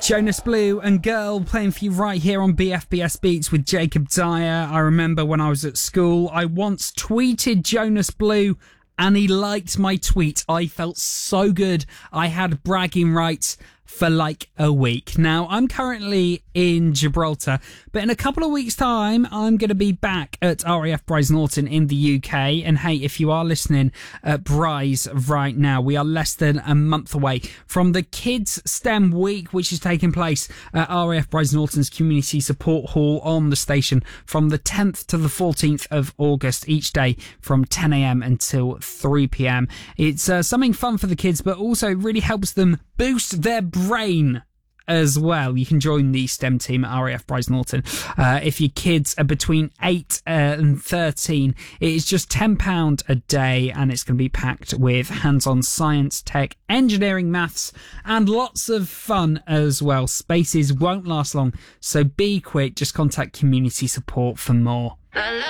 Jonas Blue and Girl playing for you right here on BFBS Beats with Jacob Dyer. I remember when I was at school, I once tweeted Jonas Blue and he liked my tweet. I felt so good. I had bragging rights for like a week. Now, I'm currently in Gibraltar, but in a couple of weeks' time, I'm going to be back at RAF Brize Norton in the UK. And hey, if you are listening at Brize right now, we are less than a month away from the Kids STEM Week, which is taking place at RAF Brize Norton's Community Support Hall on the station from the 10th to the 14th of August, each day from 10 a.m. until 3 p.m. It's something fun for the kids, but also really helps them boost their brain as well. You can join the STEM team at RAF Brize Norton. If your kids are between 8 and 13, it is just £10 a day, and it's going to be packed with hands-on science, tech, engineering, maths, and lots of fun as well. Spaces won't last long, so be quick. Just contact community support for more.